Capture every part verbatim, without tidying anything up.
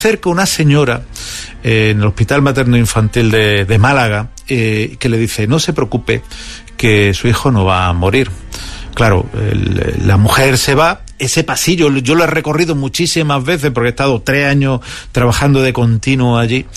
acerca una señora eh, en el Hospital Materno Infantil de, de Málaga, eh, que le dice, no se preocupe, que su hijo no va a morir. Claro, el, la mujer se va. Ese pasillo yo lo he recorrido muchísimas veces porque he estado tres años trabajando de continuo allí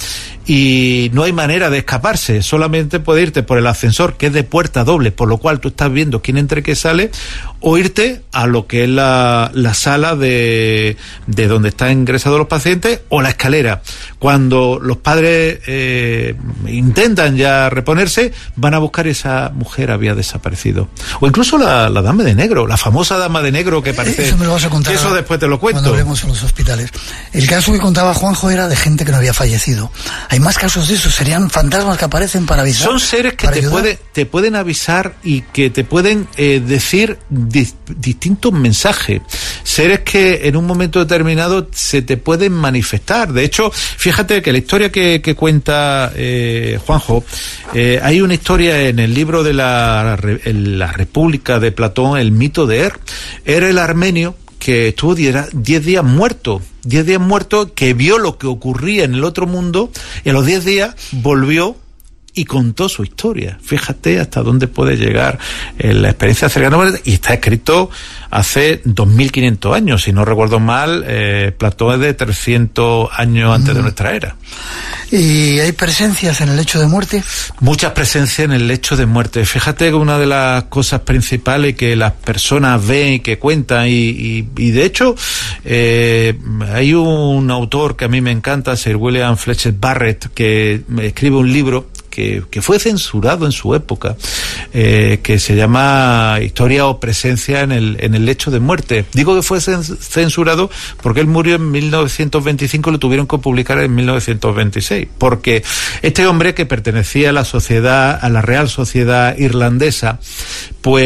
y no hay manera de escaparse, solamente puede irte por el ascensor, que es de puerta doble, por lo cual tú estás viendo quién entra y quién sale, o irte a lo que es la, la sala de, de donde están ingresados los pacientes, o la escalera. Cuando los padres eh, intentan ya reponerse, van a buscar y esa mujer había desaparecido. O incluso la, la dama de negro, la famosa dama de negro que parece... Eso me lo vas a contar. Eso después te lo cuento. Cuando hablemos en los hospitales. El caso que contaba Juanjo era de gente que no había fallecido. Hay más casos de eso. ¿Serían fantasmas que aparecen para avisar? Son seres que te, puede, te pueden avisar y que te pueden eh, decir di, distintos mensajes. Seres que en un momento determinado se te pueden manifestar. De hecho, fíjate que la historia que, que cuenta eh, Juanjo, eh, hay una historia en el libro de la, la República de Platón, el mito de Er. Er el armenio, que estuvo diez días muerto, diez días muerto, que vio lo que ocurría en el otro mundo, y a los diez días volvió y contó su historia. Fíjate hasta dónde puede llegar eh, la experiencia cercana, y está escrito hace dos mil quinientos años, si no recuerdo mal, eh, Platón es de trescientos años antes mm. de nuestra era. ¿Y hay presencias en el lecho de muerte? Muchas presencias en el lecho de muerte. Fíjate que una de las cosas principales que las personas ven y que cuentan, y, y, y de hecho eh, hay un autor que a mí me encanta, Sir William Fletcher Barrett, que escribe un libro que, que fue censurado en su época, eh, que se llama Historia o presencia en el, en el lecho de muerte. Digo que fue censurado porque él murió en mil novecientos veinticinco y lo tuvieron que publicar en mil novecientos veintiséis, porque este hombre, que pertenecía a la sociedad, a la Real Sociedad Irlandesa, pues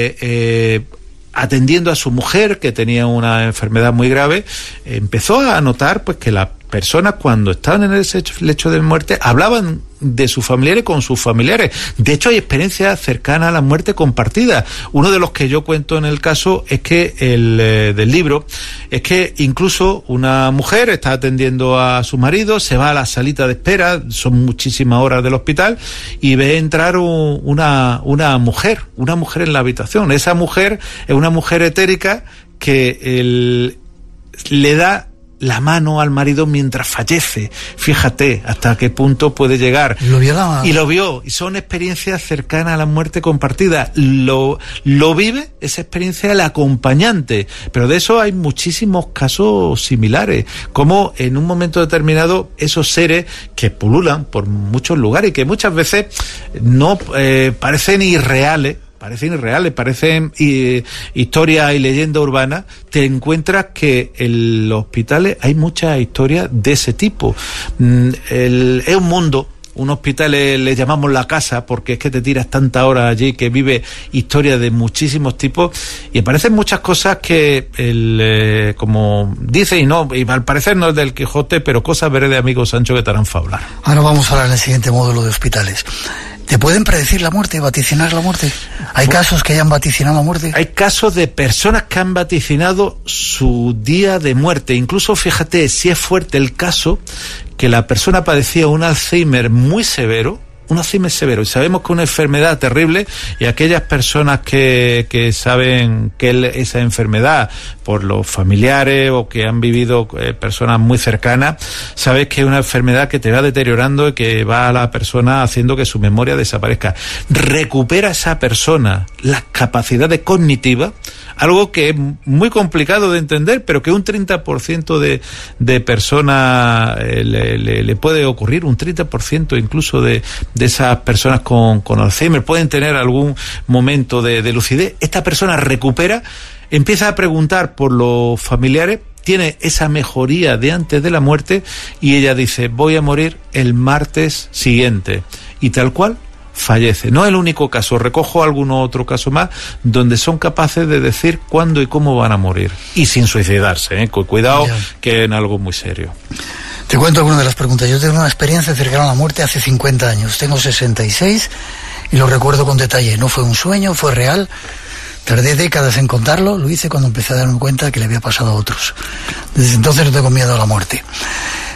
eh, atendiendo a su mujer, que tenía una enfermedad muy grave, empezó a notar pues que las personas, cuando estaban en ese lecho de muerte, hablaban de sus familiares con sus familiares. De hecho, hay experiencias cercanas a la muerte compartida. Uno de los que yo cuento en el caso es que el eh, del libro es que incluso una mujer está atendiendo a su marido, se va a la salita de espera, son muchísimas horas del hospital, y ve entrar un, una una mujer, una mujer en la habitación. Esa mujer es una mujer etérica que el, le da la mano al marido mientras fallece. Fíjate hasta qué punto puede llegar. ¿Lo vio la... Y lo vio. Y son experiencias cercanas a la muerte compartida. Lo, lo vive esa experiencia el acompañante. Pero de eso hay muchísimos casos similares. Como en un momento determinado esos seres que pululan por muchos lugares y que muchas veces no eh, parecen irreales, parecen irreales, parecen eh, historias y leyendas urbanas, te encuentras que en los hospitales hay muchas historias de ese tipo. Mm, el, es un mundo. Un hospital le, le llamamos la casa porque es que te tiras tantas horas allí, que vive historias de muchísimos tipos, y aparecen muchas cosas que, el, eh, como dice, y no, y al parecer no es del Quijote, pero cosas veré de amigo Sancho que te harán fabular. Ahora vamos a hablar en el siguiente módulo de hospitales. ¿Te pueden predecir la muerte, vaticinar la muerte? ¿Hay casos que hayan vaticinado la muerte? Hay casos de personas que han vaticinado su día de muerte. Incluso, fíjate, si es fuerte el caso, que la persona padecía un Alzheimer muy severo, un Alzheimer severo, y sabemos que es una enfermedad terrible, y aquellas personas que, que saben que esa enfermedad por los familiares o que han vivido eh, personas muy cercanas, sabes que es una enfermedad que te va deteriorando y que va a la persona haciendo que su memoria desaparezca. Recupera a esa persona las capacidades cognitivas, algo que es muy complicado de entender, pero que un treinta por ciento de, de personas eh, le, le, le puede ocurrir, un treinta por ciento incluso de, de esas personas con, con Alzheimer pueden tener algún momento de, de lucidez. Esta persona recupera, empieza a preguntar por los familiares, tiene esa mejoría de antes de la muerte, y ella dice, voy a morir el martes siguiente, y tal cual fallece. No es el único caso, recojo algún otro caso más donde son capaces de decir cuándo y cómo van a morir, y sin suicidarse, ¿eh? Cuidado, ya, que es algo muy serio. Te cuento algunas de las preguntas. Yo tengo una experiencia cercana a la muerte hace cincuenta años, tengo sesenta y seis y lo recuerdo con detalle. No fue un sueño, fue real. Tardé décadas en contarlo, lo hice cuando empecé a darme cuenta que le había pasado a otros. Desde entonces no tengo miedo a la muerte.